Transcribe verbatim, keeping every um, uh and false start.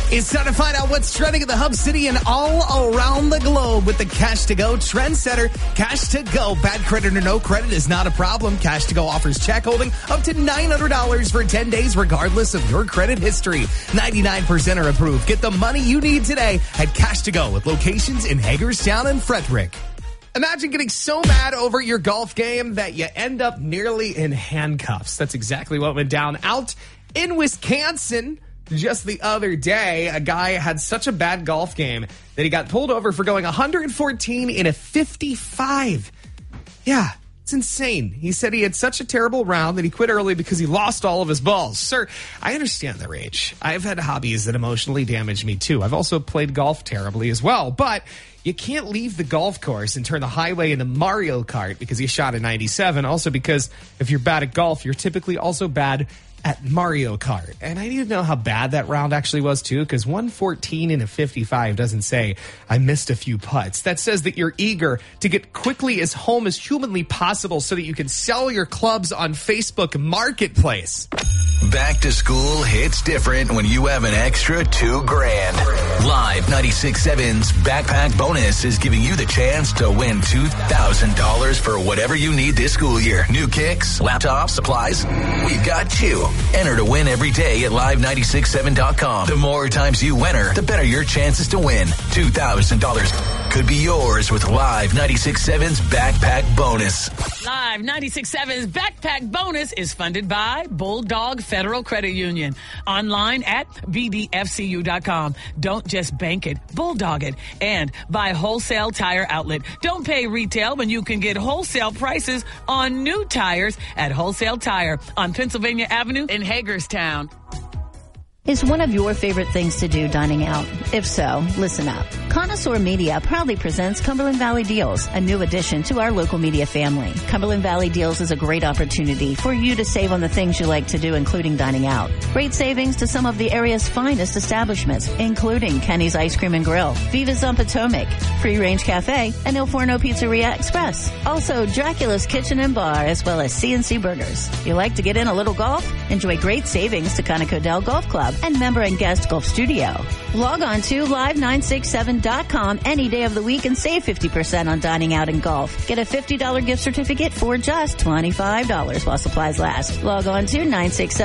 It's time to find out what's trending in the Hub City and all around the globe with the Cash to Go Trendsetter. Cash to Go. Bad credit or no credit is not a problem. Cash to Go offers check holding up to nine hundred dollars for ten days, regardless of your credit history. ninety-nine percent are approved. Get the money you need today at Cash to Go with locations in Hagerstown and Frederick. Imagine getting so mad over your golf game that you end up nearly in handcuffs. That's exactly what went down out in Wisconsin. Just the other day, a guy had such a bad golf game that he got pulled over for going one hundred fourteen in a fifty-five. Yeah, it's insane. He said he had such a terrible round that he quit early because he lost all of his balls. Sir, I understand the rage. I've had hobbies that emotionally damage me too. I've also played golf terribly as well, but you can't leave the golf course and turn the highway into Mario Kart because you shot a ninety-seven. Also because if you're bad at golf, you're typically also bad at Mario Kart. And I need to know how bad that round actually was too, because one fourteen in a fifty-five doesn't say I missed a few putts. That says that you're eager to get quickly as home as humanly possible so that you can sell your clubs on Facebook Marketplace. Back to school hits different when you have an extra two grand. Live ninety-six point seven's Backpack Bonus is giving you the chance to win two thousand dollars for whatever you need this school year. New kicks, laptops, supplies. We've got you. Enter to win every day at live nine six seven dot com. The more times you enter, the better your chances to win. two thousand dollars could be yours with Live ninety-six point seven's Backpack Bonus. Live ninety-six point seven's Backpack Bonus is funded by Bulldog Federal Credit Union. Online at b d f c u dot com. Don't just bank it, bulldog it. And by Wholesale Tire Outlet. Don't pay retail when you can get wholesale prices on new tires at Wholesale Tire on Pennsylvania Avenue in Hagerstown. Is one of your favorite things to do dining out? If so, listen up. Connoisseur Media proudly presents Cumberland Valley Deals, a new addition to our local media family. Cumberland Valley Deals is a great opportunity for you to save on the things you like to do, including dining out. Great savings to some of the area's finest establishments, including Kenny's Ice Cream and Grill, Viva's on Potomac, Free Range Cafe, and Il Forno Pizzeria Express. Also, Dracula's Kitchen and Bar, as well as C and C Burgers. You like to get in a little golf? Enjoy great savings to Conoco Golf Club and member and guest golf studio. Log on to live nine six seven dot com any day of the week and save fifty percent on dining out and golf. Get a fifty dollars gift certificate for just twenty-five dollars while supplies last. Log on to nine six seven